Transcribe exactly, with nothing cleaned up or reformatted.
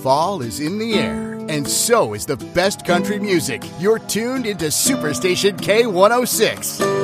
Fall is in the air, and so is the best country music. You're tuned into Superstation K one oh six.